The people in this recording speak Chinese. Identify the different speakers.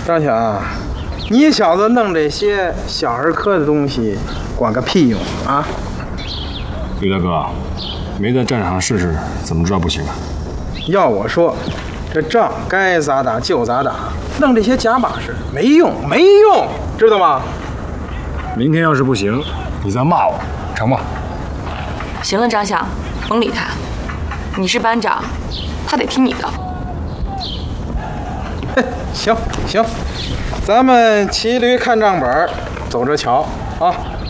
Speaker 1: 张强，你小子弄这些小儿科的东西，管个屁用啊！
Speaker 2: 吕大哥，没在战场试试，怎么知道不行啊？
Speaker 1: 要我说，这仗该咋打就咋打，弄这些假把式没用，没用，知道吗？
Speaker 2: 明天要是不行，你再骂我，成吗？
Speaker 3: 行了，张翔，甭理他，你是班长，他得听你的。
Speaker 1: 行，咱们骑驴看账本，走着瞧啊。